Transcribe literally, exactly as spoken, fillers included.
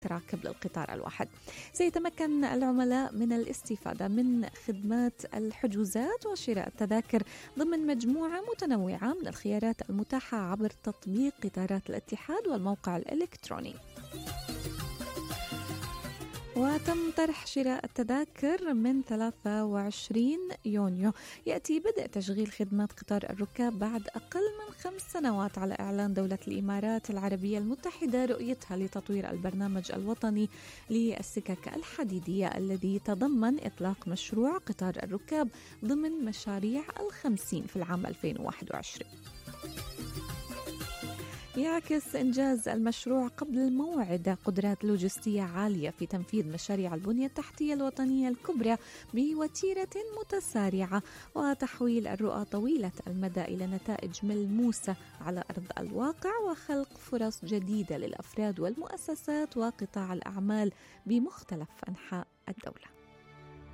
راكب للقطار الواحد. سيتمكن العملاء من الاستفادة من خدمات الحجوزات وشراء التذاكر ضمن مجموعة متنوعة من الخيارات المتاحة عبر تطبيق قطارات الاتحاد والموقع الإلكتروني. وتم طرح شراء التذاكر من ثلاثة وعشرين يونيو. يأتي بدء تشغيل خدمات قطار الركاب بعد أقل من خمس سنوات على إعلان دولة الإمارات العربية المتحدة رؤيتها لتطوير البرنامج الوطني للسكك الحديدية الذي تضمن إطلاق مشروع قطار الركاب ضمن مشاريع الخمسين في العام ألفين وواحد وعشرين. يعكس إنجاز المشروع قبل الموعد قدرات لوجستية عالية في تنفيذ مشاريع البنية التحتية الوطنية الكبرى بوتيرة متسارعة وتحويل الرؤى طويلة المدى إلى نتائج ملموسة على أرض الواقع وخلق فرص جديدة للأفراد والمؤسسات وقطاع الأعمال بمختلف أنحاء الدولة.